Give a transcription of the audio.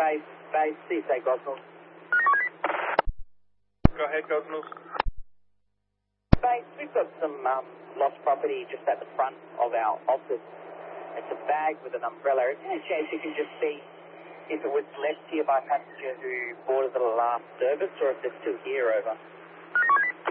base, CSA Gosnells. Go ahead, Gosnells. Base, we've got some lost property just at the front of our office. It's a bag with an umbrella. Is there any chance you can just see if it was left here by a passenger who boarded the last service or if they're still here, over?